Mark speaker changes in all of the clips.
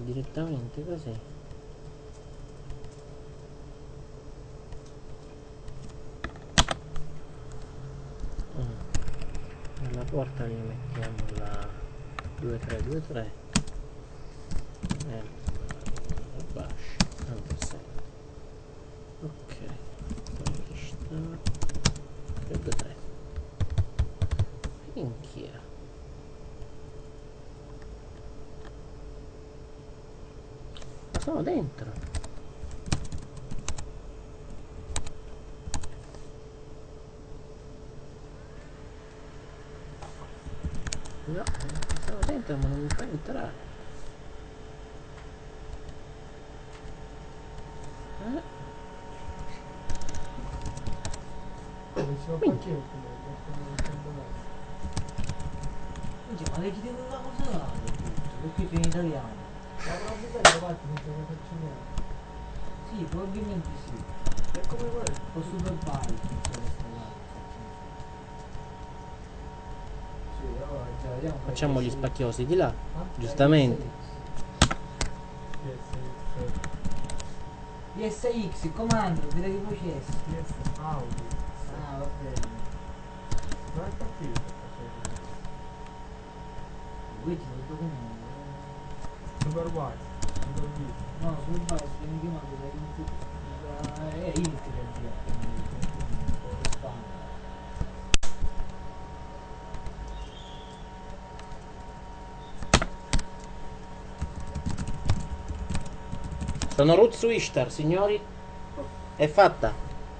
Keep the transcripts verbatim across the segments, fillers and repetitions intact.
Speaker 1: direttamente così. Mm. Nella porta gli mettiamo la due tre due tre e la bash ampersand. Ok, poi sta due tre. Minchia. Ma sono dentro. No, sono dentro ma non mi fa entrare. Eh? Minchia.
Speaker 2: Ma le chiedi una cosa là, perché c'è in italiano.
Speaker 3: L'avrò buttato da parte, non ce la faccio neanche.
Speaker 2: Sì, probabilmente sì.
Speaker 3: E come vuoi?
Speaker 2: O super pari funziona questa là. Sì, allora già vediamo.
Speaker 1: Facciamo gli spacchiosi di là,
Speaker 3: Ah?
Speaker 1: giustamente.
Speaker 2: P S X, comando, direi che voce è.
Speaker 3: Yes, Audi.
Speaker 2: Ah, va bene.
Speaker 3: Non è partito.
Speaker 2: Qui c'è il documento.
Speaker 3: Super wise. Super wise.
Speaker 2: No, sul base viene chiamato da input. Da... è init che abbiamo.
Speaker 1: Sono Ruth Swishtar, signori. È fatta.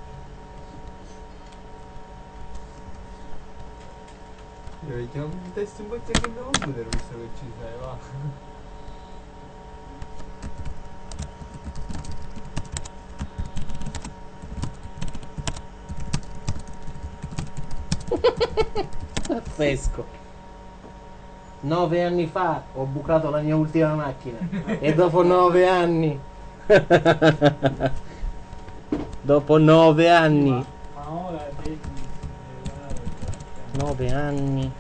Speaker 3: Io chiamo un test un po' tecnico computer visto che ci sei, va.
Speaker 1: Pazzesco. Nove anni fa ho bucato la mia ultima macchina. E dopo nove anni. Dopo nove anni.
Speaker 2: Ma ora devi
Speaker 1: Nove anni.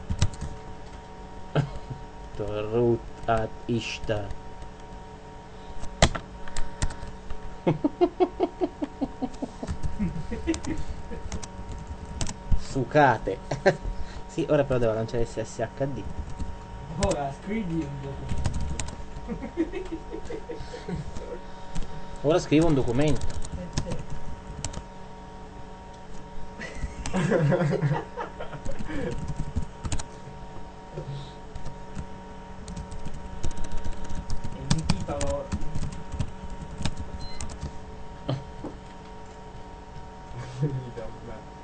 Speaker 1: Ruth at Ishtar. Sucate. Sì, ora però devo lanciare S S H D.
Speaker 2: ora scrivi un documento.
Speaker 1: Ora scrivo un documento.
Speaker 2: E mi titolo.
Speaker 3: Finita, beh.